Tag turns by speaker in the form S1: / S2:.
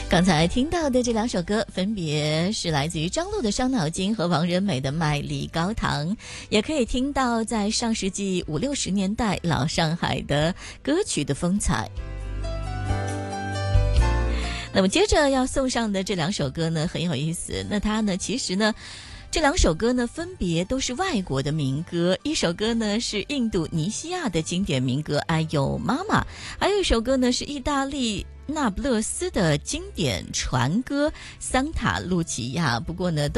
S1: 刚才听到的这两首歌分别是来自于张璐的伤脑筋和王仁美的麦丽高堂，也可以听到在上世纪50、60年代老上海的歌曲的风采。那么接着要送上的这两首歌呢很有意思，那它呢其实呢这两首歌呢分别都是外国的民歌，一首歌呢是印度尼西亚的经典民歌《哎呦妈妈》，还有一首歌呢是意大利那不勒斯的经典传歌《桑塔露琪亚》。不过呢